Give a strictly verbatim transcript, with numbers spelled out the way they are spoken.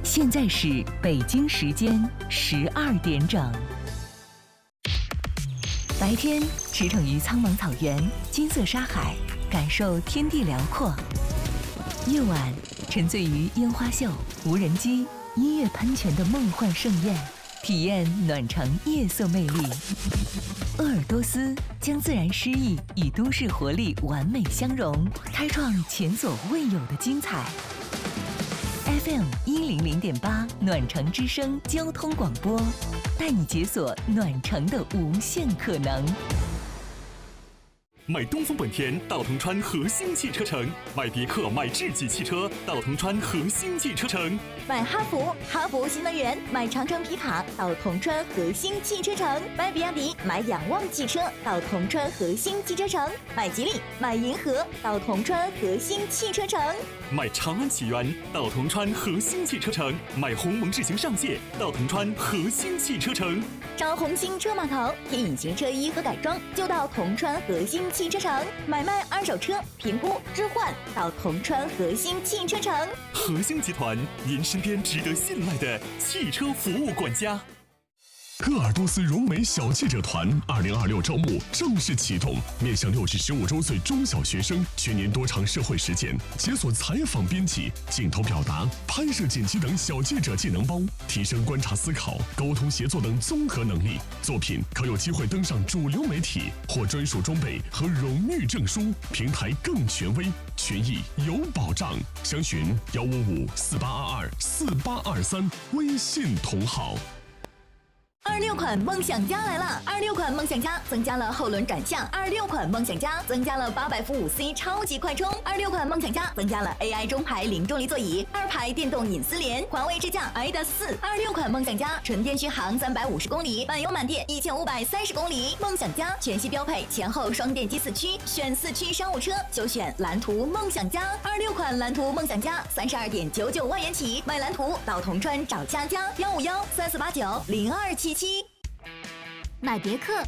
现在是北京时间十二点整。白天驰骋于苍茫草原、金色沙海，感受天地辽阔；夜晚沉醉于烟花秀、无人机、音乐喷泉的梦幻盛宴，体验暖城夜色魅力。鄂尔多斯将自然诗意与都市活力完美相融，开创前所未有的精彩。F M 一零零点八暖城之声交通广播，带你解锁暖城的无限可能。 买东风本田到铜川核心汽车城，买别克、买智己汽车到铜川核心汽车城， 买哈弗、哈弗新能源、买长城皮卡到铜川核心汽车城，买比亚迪、买仰望汽车到铜川核心汽车城，买吉利、买银河到铜川核心汽车城， 买长安启源到铜川核心汽车城，买鸿蒙智行上界到铜川核心汽车城， 找红星车码头贴隐形车衣和改装就到铜川核心汽车城，买卖二手车评估置换到铜川核心汽车城。 核心集团，您身边值得信赖的汽车服务管家。 鄂尔多斯融美小记者团二零二六招募正式启动，面向六至十五周岁中小学生，全年多长社会实践，解锁采访编辑、镜头表达、拍摄剪辑等小记者技能包，提升观察思考、沟通协作等综合能力。作品可有机会登上主流媒体，获专属装备和荣誉证书，平台更权威，权益有保障。详询幺五五四八二二四八二三，微信同号。 二六款梦想家来了！二六款梦想家增加了后轮转向，二六款梦想家增加了八百伏五 C 超级快充，二六款梦想家增加了 A I 中排零重力座椅，二排电动隐私联，环卫支架 I D A S 四。二六款梦想家纯电续航三百五十公里，满油满电一千五百三十公里。梦想家全系标配前后双电机四驱，选四驱商务车就选蓝图梦想家。二六款蓝图梦想家三十二点九九万元起，买蓝图到铜川找佳佳，幺五幺三四八九零二七七。 买别克